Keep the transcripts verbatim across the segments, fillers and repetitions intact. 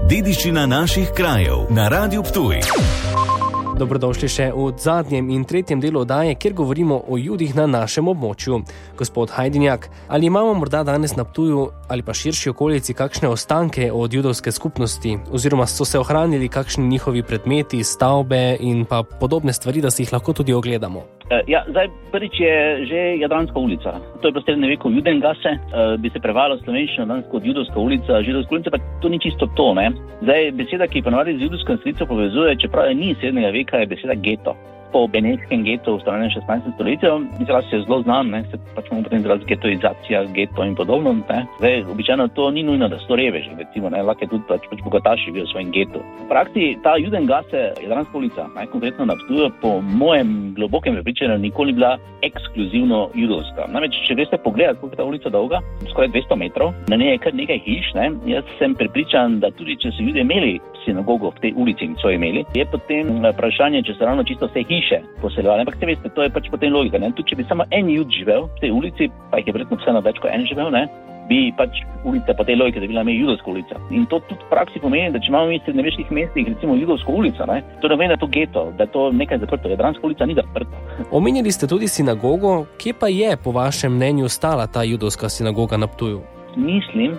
Dediščina naših krajev na Radiu Ptuj. Dobrodošli še v zadnjem in tretjem delu oddaje, kjer govorimo o Judih na našem območju. Gospod Hajdinjak, ali imamo morda danes na Ptuju ali pa širši okolici kakšne ostanke od judovske skupnosti, oziroma so se ohranili kakšni njihovi predmeti, stavbe in pa podobne stvari, da si jih lahko tudi ogledamo? Ja, zdaj prvič je že Jadranska ulica. To je bilo v srednjem veku Judengasse, bi se prevajalo slovenščino danes kot Judovska ulica, Židovska ulica, pa to ni čisto to, ne. Zdaj, beseda, ki ponavadi z judovsko naselitvijo povezuje, čeprav je ni srednjega veka, je beseda geto. Po beneškem getu v ustanovljenem šestnajstem stoletju, izraz je zelo znan, ne, se pač imamo potem izraz getoizacija, geto in podobno, ne. Zdaj, običajno to ni nujno, da so reveži, recimo, ne, lahko je tudi pač, pač bogataši bil v svojem getu. V praksi ta Judengasse, Jadranska ulica, ne, konkretno na Ptuju, po mojem globokem prepričanju nikoli bila ekskluzivno judovska. Namreč, če greste pogledati, koliko je ta ulica dolga, skoraj dvesto metrov, na njej je kar nekaj hiš, ne, jaz sem prepričan, da tudi če so Judje imeli sinagogo v tej ulici in so imeli, je potem vprašanje, če so ravno čisto vse hiše poseljevali. Ampak te veste, to je pač potem logika, ne. Tudi če bi samo en Jud živel v tej ulici, pa jih je verjetno vseeno več kot en živel, ne, bi pač ulica po tej logiki, da bi bila me judovska ulica. In to tudi v praksi pomeni, da če imamo v srednjeveških mestih recimo judovsko ulico, ne, to ne pomeni, da je to geto, da je to nekaj zaprto. Jadranska ulica ni zaprta. Omenili ste tudi sinagogo. Kje pa je po vašem mnenju stala ta judovska sinagoga na Ptuju? Mislim,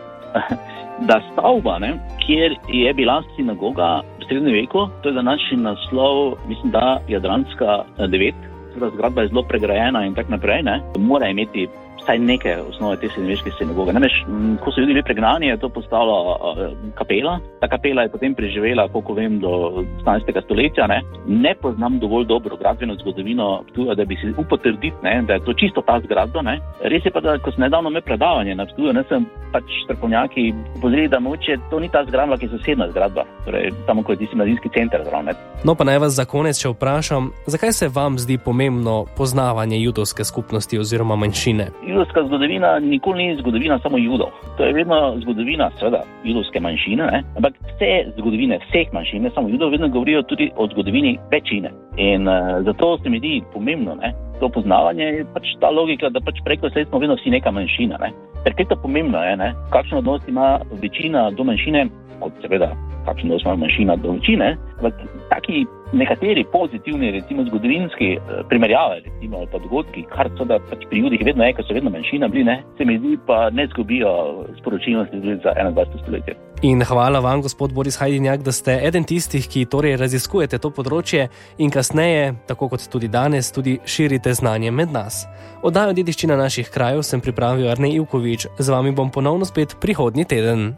da stavba, ne, kjer je bila sinagoga v srednjem veku, to je današnji naslov, mislim, da Jadranska devet, zgradba je zelo pregrajena in tak naprej, ne, mora imeti vsaj neke osnove te srednjeveške sinagoge. Namreč, ko so Judi bili pregnani, je to postala uh, kapela. Ta kapela je potem preživela, koliko vem, do osemnajstega stoletja. Ne, ne poznam dovolj dobro gradbeno zgodovino Ptuja, da bi si upotrditi, ne, da je to čisto ta zgradba. Ne. Res je pa, da ko sem nedavno imel predavanje na Ptuju, ne, sem pač strokovnjaki upozorili, da mogoče to ni ta zgradba, ki je sosedna zgradba. Torej, tam, ko je tisti mladinski center zraven. No, pa naj vas za konec še vprašam, zakaj se vam zdi pomembno poznavanje judovske skupnosti oziroma manjšine? Judovska zgodovina nikoli ni zgodovina samo Judov. To je vedno zgodovina, seveda, judovske manjšine, ne? Ampak vse zgodovine, vseh manjšin, ne samo Judov, vedno govorijo tudi o zgodovini večine. In uh, zato se mi zdi pomembno, ne? To poznavanje je pač ta logika, da pač preko svet smo vedno vsi neka manjšina, ne? Ker kaj to pomembno je, ne? Kakšen odnos ima večina do manjšine, kot seveda, kakšen odnos ima manjšina do večine, ampak taki nekateri pozitivni, recimo zgodovinski primerjave, recimo pa dogodki, kar so da pač pri Judih vedno je, ker so vedno manjšina bili, ne, se mi zdi pa ne zgubijo sporočilnosti za enaindvajseto stoletje. In hvala vam, gospod Boris Hajdinjak, da ste eden tistih, ki torej raziskujete to področje in kasneje, tako kot tudi danes, tudi širite znanje med nas. Oddajo Dediščina naših krajev sem pripravil Arnej Ivkovič, z vami bom ponovno spet prihodnji teden.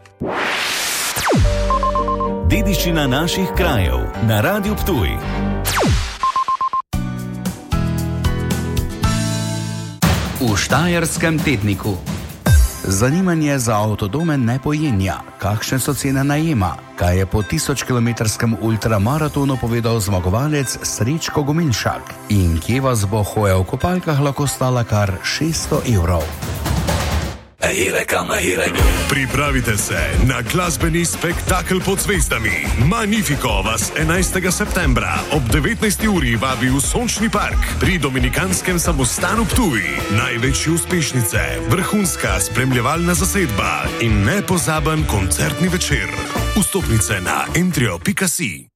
Dediščina naših krajev na Radiu Ptuj. V Štajerskem tedniku. Zanimanje za avtodome ne pojenja. Kakšne so cene najema? Kaj je po tisočkilometrskem ultramaratonu povedal zmagovalec Srečko Gomilšak? In kje vas bo hoja v kopalkah lahko stala kar šeststo evrov? Pripravite se na glasbeni spektakel pod zvezdami. Magnifico vas enajstega septembra ob devetnajsti uri vabi v Sončni park pri Dominikanskem samostanu Ptuj. Največje uspešnice, vrhunska spremljevalna zasedba in nepozaben koncertni večer. Vstopnice na entrio pika si.